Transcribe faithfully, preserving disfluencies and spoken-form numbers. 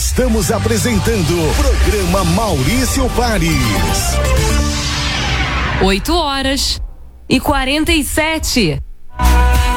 Estamos apresentando o programa Maurício Paris. oito horas e quarenta e sete.